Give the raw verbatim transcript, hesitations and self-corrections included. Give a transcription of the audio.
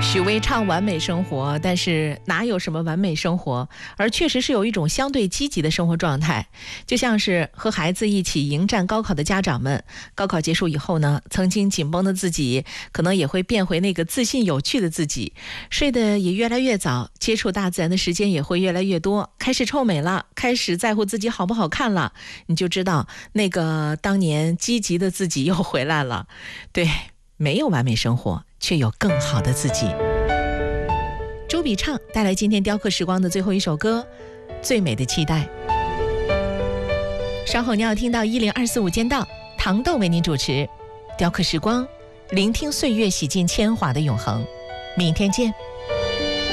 许巍唱完美生活，但是哪有什么完美生活，而确实是有一种相对积极的生活状态。就像是和孩子一起迎战高考的家长们，高考结束以后呢，曾经紧绷的自己可能也会变回那个自信有趣的自己，睡得也越来越早，接触大自然的时间也会越来越多，开始臭美了，开始在乎自己好不好看了，你就知道那个当年积极的自己又回来了。对，没有完美生活，却有更好的自己。周笔畅带来今天雕刻时光的最后一首歌《最美的期待》。稍后你要听到一零二四五间道，糖豆为您主持雕刻时光，聆听岁月洗尽铅华的永恒。明天见。